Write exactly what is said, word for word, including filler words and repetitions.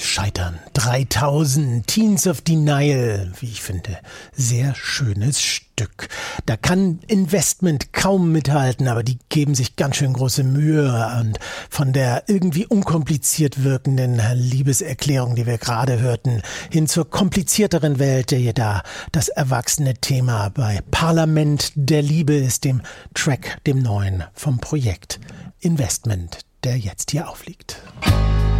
Scheitern. dreitausend Teens of Denial, wie ich finde. Sehr schönes Stück. Da kann Investment kaum mithalten, aber die geben sich ganz schön große Mühe. Und von der irgendwie unkompliziert wirkenden Liebeserklärung, die wir gerade hörten, hin zur komplizierteren Welt, der da das erwachsene Thema bei Parlament der Liebe ist, dem Track, dem neuen vom Projekt Investment, der jetzt hier aufliegt.